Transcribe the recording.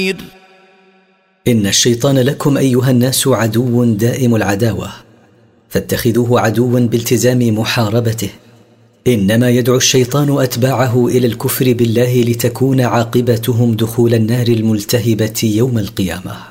إن الشيطان لكم أيها الناس عدو دائم العداوة، فاتخذوه عدوا بالتزام محاربته. إنما يدعو الشيطان أتباعه إلى الكفر بالله لتكون عاقبتهم دخول النار الملتهبة يوم القيامة.